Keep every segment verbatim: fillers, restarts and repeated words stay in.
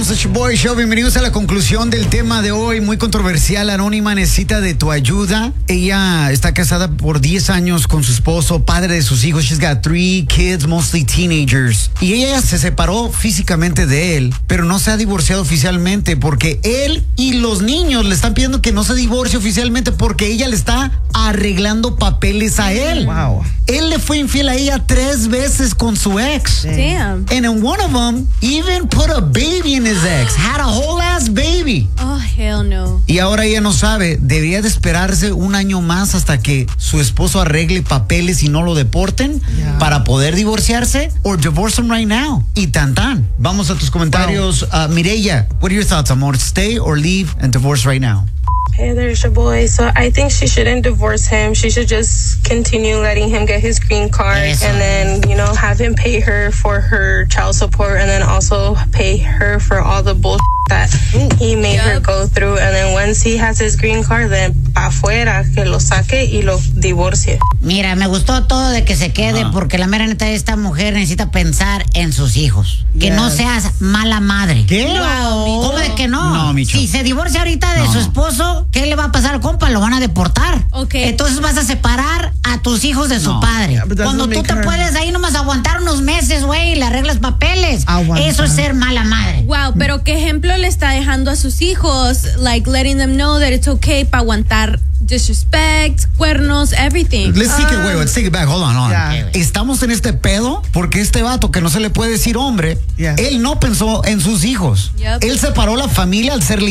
Somos el Boy Show. Bienvenidos a la conclusión del tema de hoy. Muy controversial. Anónima necesita de tu ayuda. Ella está casada por diez años con su esposo, padre de sus hijos. She's got three kids, mostly teenagers. Y ella se separó físicamente de él, pero no se ha divorciado oficialmente porque él y los niños le están pidiendo que no se divorcie oficialmente porque ella le está arreglando papeles a él. Wow. Él le fue infiel a ella tres veces con su ex. Damn. And in one of them, even put a baby in his ex. Had a whole ass baby. Oh, hell no. Y ahora ella no sabe, debería de esperarse un año más hasta que su esposo arregle papeles y no lo deporten Yeah. para poder divorciarse, or divorce him right now. Y tan tan. Vamos a tus comentarios. Wow. Uh, Mireya, what are your thoughts, amor? Stay or leave and divorce right now? Hey there, it's your boy. So I think she shouldn't divorce him. She should just continue letting him get his green card Eso. and then, you know, have him pay her for her child support and then also pay her for all the bullshit that he made her Yep. go through. And then once he has his green card, then pa' afuera, que lo saque y lo divorcie. Mira, me gustó todo de que se quede Ajá. porque la mera neta esta mujer necesita pensar en sus hijos. Que Yes. no seas mala madre. ¿Qué? ¿Cómo de que no? No, Micho. Si se divorcia ahorita de No. su esposo, ¿qué le va a pasar al compa? Lo van a deportar. Ok. Entonces vas a separar a tus hijos de su No. padre. Yeah, but that Cuando doesn't tú te make her- puedes ahí nomás aguantar unos meses, güey, y le arreglas papeles. Aguantar. Eso es ser mala madre. Wow, pero qué ejemplo le está dejando a sus hijos, like letting them know that it's okay para aguantar disrespect, cuernos, everything. Let's take it, wait, let's take it back. Hold on, hold on. Yeah. Estamos en este pedo porque este vato que no se le puede decir hombre, Yes. él no pensó en sus hijos. Yep. Él separó la familia al serle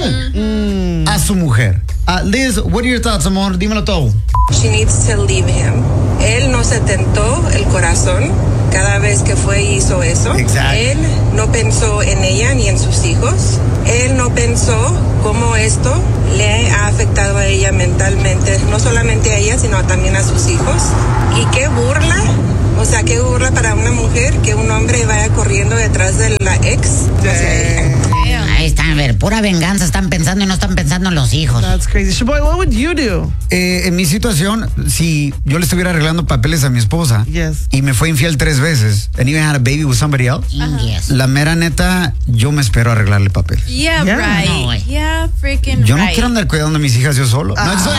infiel a su mujer. Uh, Liz, what are your thoughts, amor? Dímelo todo. She needs to leave him. Él no se tentó el corazón cada vez que fue y hizo eso. Exacto. Él no pensó en ella ni en sus hijos. Él no pensó cómo esto le ha afectado a ella mentalmente, no solamente a ella, sino también a sus hijos. Y qué burla, o sea, qué burla para una mujer que un hombre vaya corriendo detrás de la ex hacia ella. Ahí están, a ver, pura venganza están pensando y no están pensando en los hijos. That's crazy. Shaboy, what would you do? Eh, en mi situación, si yo le estuviera arreglando papeles a mi esposa Yes. y me fue infiel tres veces, and even had a baby with somebody else, Yes. la mera neta, yo me espero a arreglarle papeles. Yeah, Yeah. right. No, güey. yeah, freaking Yo no right. quiero andar cuidando a mis hijas yo solo. No, eso-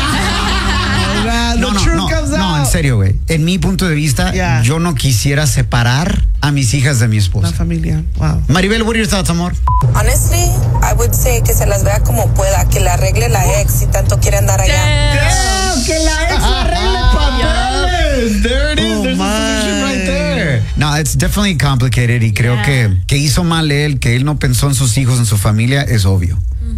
Oh, man, No, the no, truth no, comes no, out. en serio, güey. En mi punto de vista, Yeah. yo no quisiera separar a mis hijas de mi La esposa. familia. Wow. Maribel, what are your thoughts, amor? Honestly, I would say que se las vea como pueda, que le arregle la ex si tanto quiere andar allá. Damn. que la ex arregle papeles. There it is. Oh, There's a solution my. right there. No, it's definitely complicated y creo Yeah. que, que hizo mal él, que él no pensó en sus hijos, en su familia, es obvio.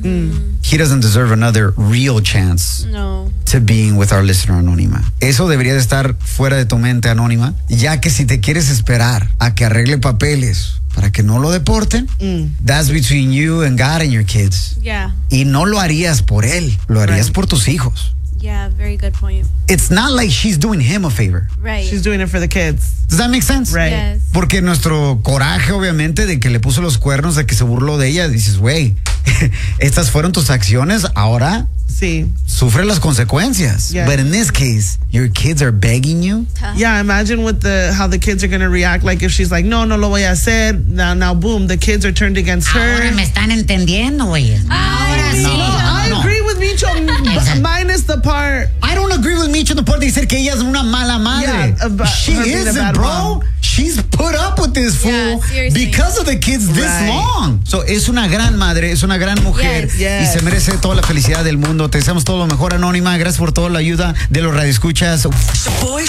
He doesn't deserve another real chance No. to being with our listener anónima. Eso debería de estar fuera de tu mente anónima, ya que si te quieres esperar a que arregle papeles para que no lo deporten, that's between you and God and your kids. Yeah. Y no lo harías por él, lo harías Right. por tus hijos. Yeah, very good point. It's not like she's doing him a favor. Right. She's doing it for the kids. Does that make sense? Right. Yes. Porque nuestro coraje, obviamente, de que le puso los cuernos, de que se burló de ella, dices, güey, estas fueron tus acciones, ahora See. sufre las consecuencias. Yeah. But in this case, your kids are begging you. Yeah, imagine what the how the kids are gonna react. Like if she's like, no, no lo voy a hacer. Now, now, boom, the kids are turned against Ahora her. me están entendiendo, güey. Ahora sí. No, I no. agree with Micho, Exacto. minus the part. I don't agree with Micho en el parte de decir que ella es una mala madre. Yeah, about She her being a isn't, bad bro. mom. She's put up with this fool Yeah, seriously. because of the kids this Right. long. So, es una gran madre, es una gran mujer Yes. Yes. y se merece toda la felicidad del mundo. Te deseamos todo lo mejor, Anónima. Gracias por toda la ayuda de los radioescuchas.